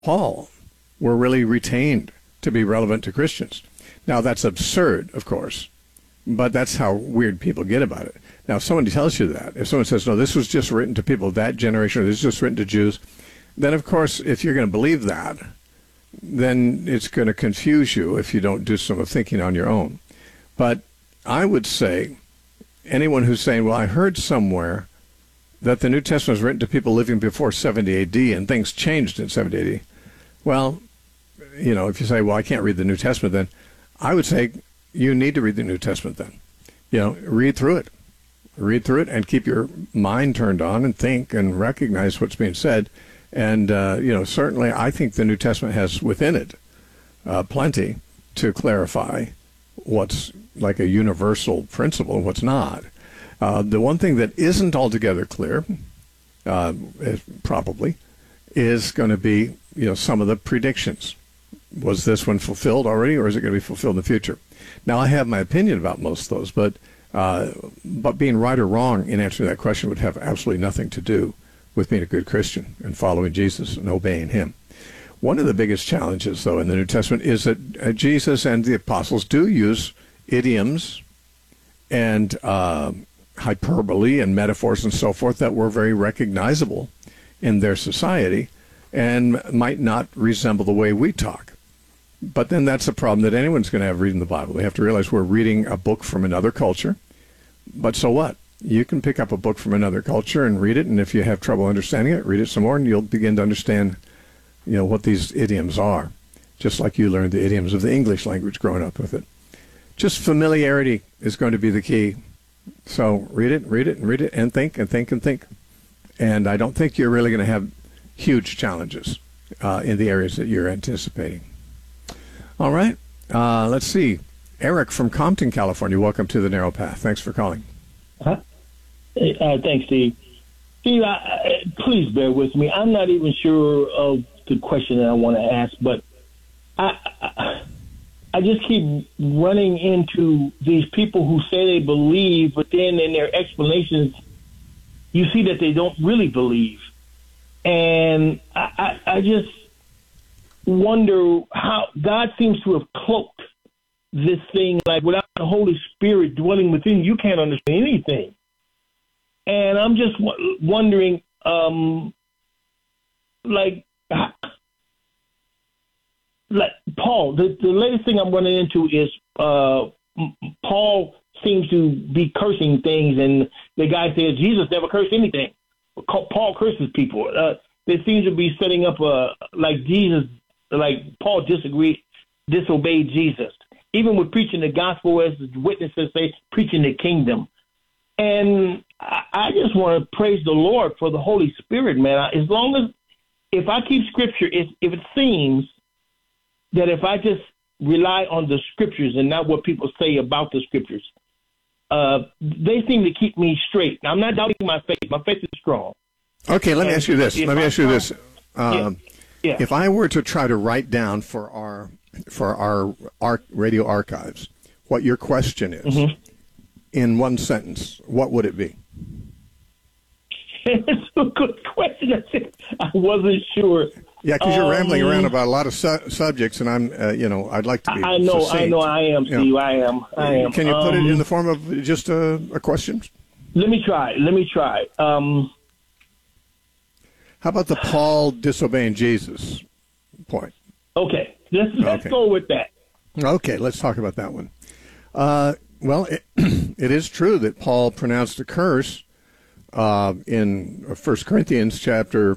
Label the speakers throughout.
Speaker 1: Paul were really retained to be relevant to Christians. Now, that's absurd, of course, but that's how weird people get about it. Now, if someone tells you that, if someone says, no, this was just written to people of that generation, or this was just written to Jews, then, of course, if you're going to believe that, then it's going to confuse you if you don't do some thinking on your own. But I would say anyone who's saying, well, I heard somewhere that the New Testament was written to people living before 70 A.D. and things changed in 70 A.D. Well, you know, if you say, well, I can't read the New Testament, then I would say you need to read the New Testament then. You know, read through it. Read through it and keep your mind turned on and think and recognize what's being said. And, you know, certainly I think the New Testament has within it plenty to clarify what's like a universal principle and what's not. The one thing that isn't altogether clear, probably, is going to be, you know, some of the predictions. Was this one fulfilled already, or is it going to be fulfilled in the future? Now, I have my opinion about most of those, but being right or wrong in answering that question would have absolutely nothing to do with being a good Christian and following Jesus and obeying him. One of the biggest challenges, though, in the New Testament is that Jesus and the apostles do use idioms and hyperbole and metaphors and so forth that were very recognizable in their society and might not resemble the way we talk. But then that's a problem that anyone's going to have reading the Bible. They have to realize we're reading a book from another culture. But so what? You can pick up a book from another culture and read it, and if you have trouble understanding it, read it some more, and you'll begin to understand, you know, what these idioms are, just like you learned the idioms of the English language growing up with it. Just familiarity is going to be the key. So read it, and think, and think, and think. And I don't think you're really going to have huge challenges in the areas that you're anticipating. All right. Let's see. Eric from Compton, California. Welcome to the Narrow Path. Thanks for calling.
Speaker 2: Thanks, Steve. Steve, please bear with me. I'm not even sure of the question that I want to ask, but I just keep running into these people who say they believe, but then in their explanations, you see that they don't really believe. And I just wonder how God seems to have cloaked this thing, like without the Holy Spirit dwelling within you, you can't understand anything. And I'm just wondering, like Paul, the latest thing I'm running into is Paul seems to be cursing things, and the guy says Jesus never cursed anything. Paul curses people. They seem to be setting up like Jesus, like Paul disobeyed Jesus. Even with preaching the gospel, as witnesses say, preaching the kingdom. And I just want to praise the Lord for the Holy Spirit, man. As long as, if I keep scripture, if it seems that if I just rely on the scriptures and not what people say about the scriptures, they seem to keep me straight. Now, I'm not doubting my faith. My faith is strong.
Speaker 1: Okay, let me ask you this. If I were to try to write down for our radio archives what your question is in one sentence, what would it be?
Speaker 2: It's a good question. I wasn't sure.
Speaker 1: Yeah, because you're rambling around about a lot of subjects, and I'm, I'd like to be.
Speaker 2: I know, I am, Steve.
Speaker 1: You know,
Speaker 2: I am.
Speaker 1: Can you put it in the form of just a question?
Speaker 2: Let me try.
Speaker 1: How about the Paul disobeying Jesus point?
Speaker 2: Okay, let's go with that.
Speaker 1: Okay, let's talk about that one. Well, it is true that Paul pronounced a curse in 1 Corinthians chapter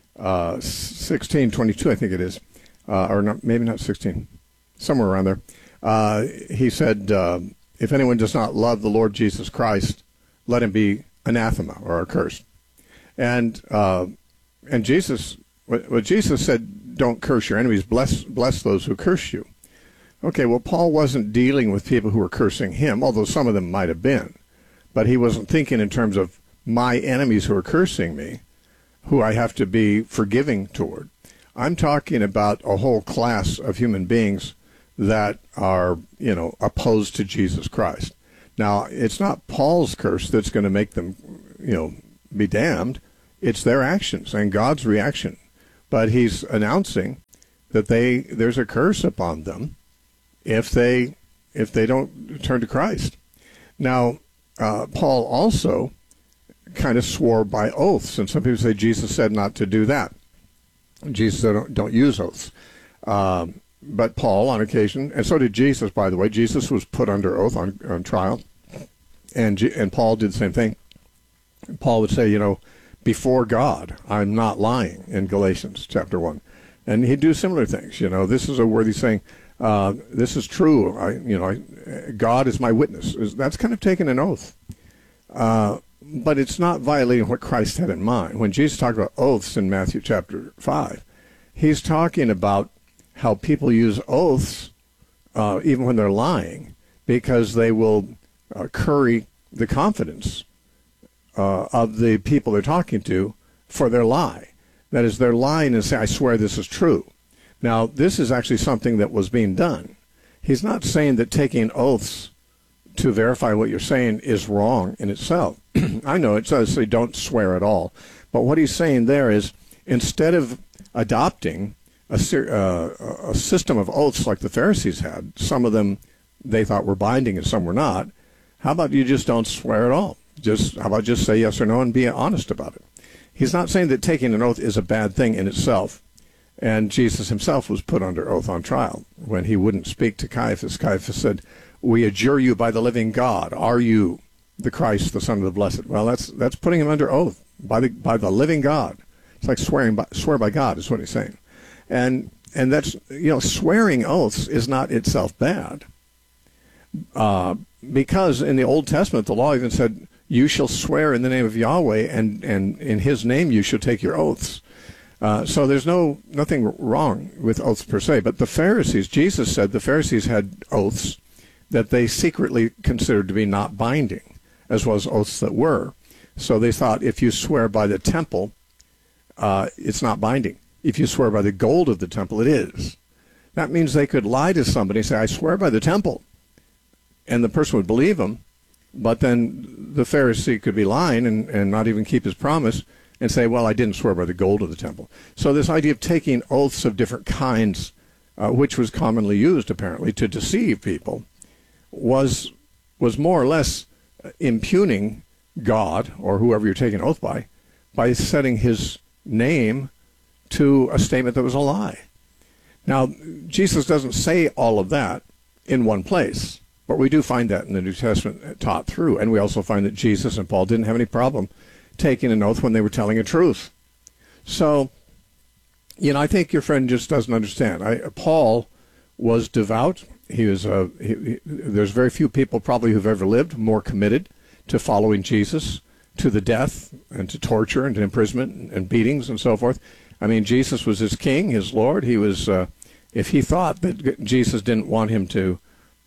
Speaker 1: 16:22, I think it is, or not, maybe not 16, somewhere around there. He said, if anyone does not love the Lord Jesus Christ, let him be anathema or accursed. And Jesus, what Jesus said, don't curse your enemies, bless those who curse you. Okay, well, Paul wasn't dealing with people who were cursing him, although some of them might have been. But he wasn't thinking in terms of my enemies who are cursing me, who I have to be forgiving toward. I'm talking about a whole class of human beings that are, opposed to Jesus Christ. Now, it's not Paul's curse that's going to make them, be damned. It's their actions and God's reaction. but he's announcing that there's a curse upon them if they don't turn to Christ. Now, Paul also kind of swore by oaths, and some people say Jesus said not to do that. Jesus said don't use oaths. But Paul, on occasion, and so did Jesus, by the way. Jesus was put under oath on trial, and Paul did the same thing. Paul would say, before God, I'm not lying, in Galatians chapter 1. And he'd do similar things. This is a worthy saying. This is true. God is my witness. That's kind of taking an oath. But it's not violating what Christ had in mind. When Jesus talked about oaths in Matthew chapter 5, he's talking about how people use oaths even when they're lying, because they will curry the confidence of the people they're talking to for their lie. That is, they're lying and say, I swear this is true. Now, this is actually something that was being done. He's not saying that taking oaths to verify what you're saying is wrong in itself. I know it says say don't swear at all. But what he's saying there is, instead of adopting a system of oaths like the Pharisees had, some of them they thought were binding and some were not, how about you just don't swear at all? How about just say yes or no and be honest about it? He's not saying that taking an oath is a bad thing in itself. And Jesus himself was put under oath on trial when he wouldn't speak to Caiaphas. Caiaphas said, we adjure you by the living God. Are you the Christ, the Son of the Blessed? Well, that's putting him under oath by the living God. It's like swear by God is what he's saying. And that's, swearing oaths is not itself bad. Because in the Old Testament, the law even said, you shall swear in the name of Yahweh, and in his name you shall take your oaths. So there's nothing wrong with oaths per se. But the Pharisees, Jesus said the Pharisees had oaths that they secretly considered to be not binding, as well as oaths that were. So they thought if you swear by the temple, it's not binding. If you swear by the gold of the temple, it is. That means they could lie to somebody and say, I swear by the temple. And the person would believe them, but then the Pharisee could be lying and not even keep his promise and say, well, I didn't swear by the gold of the temple. So this idea of taking oaths of different kinds, which was commonly used apparently to deceive people, was more or less impugning God, or whoever you're taking an oath by setting his name to a statement that was a lie. Now, Jesus doesn't say all of that in one place, but we do find that in the New Testament taught through, and we also find that Jesus and Paul didn't have any problem taking an oath when they were telling a truth. So, I think your friend just doesn't understand. Paul was devout. He was. There's very few people probably who've ever lived more committed to following Jesus, to the death and to torture and to imprisonment and beatings and so forth. I mean, Jesus was his king, his Lord. He was. If he thought that Jesus didn't want him to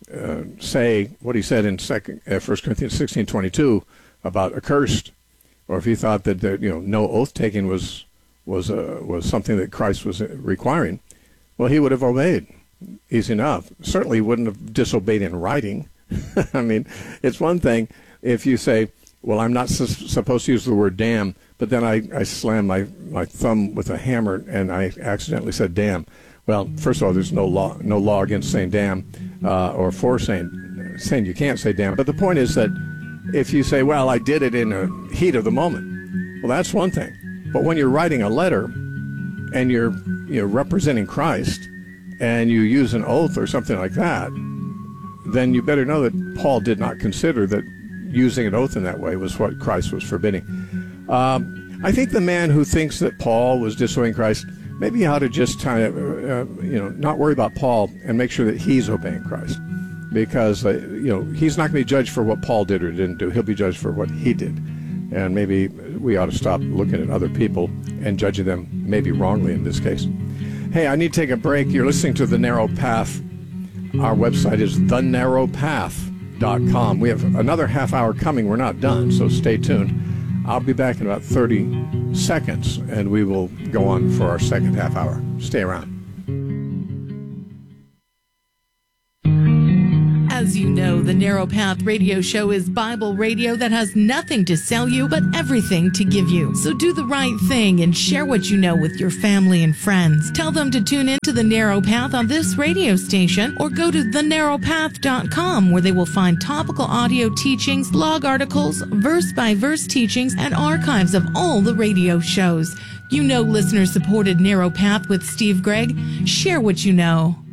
Speaker 1: say what he said in 1 Corinthians 16:22 about accursed, or if he thought that no oath taking was something that Christ was requiring, well, he would have obeyed. Easy enough. Certainly he wouldn't have disobeyed in writing. I mean, it's one thing if you say, well, I'm not supposed to use the word damn, but then I slammed my thumb with a hammer and I accidentally said damn. Well, first of all, there's no law against saying damn or for saying you can't say damn. But the point is that if you say, well, I did it in the heat of the moment, well, that's one thing. But when you're writing a letter and you're representing Christ and you use an oath or something like that, then you better know that Paul did not consider that using an oath in that way was what Christ was forbidding. I think the man who thinks that Paul was disobeying Christ, maybe he ought to just kind of, not worry about Paul and make sure that he's obeying Christ. Because, he's not going to be judged for what Paul did or didn't do. He'll be judged for what he did. And maybe we ought to stop looking at other people and judging them maybe wrongly in this case. Hey, I need to take a break. You're listening to The Narrow Path. Our website is thenarrowpath.com. We have another half hour coming. We're not done, so stay tuned. I'll be back in about 30 seconds, and we will go on for our second half hour. Stay around.
Speaker 3: As you know, the Narrow Path Radio Show is Bible radio that has nothing to sell you, but everything to give you. So do the right thing and share what you know with your family and friends. Tell them to tune in to The Narrow Path on this radio station, or go to thenarrowpath.com, where they will find topical audio teachings, blog articles, verse-by-verse teachings, and archives of all the radio shows. You know, listener-supported Narrow Path with Steve Gregg. Share what you know.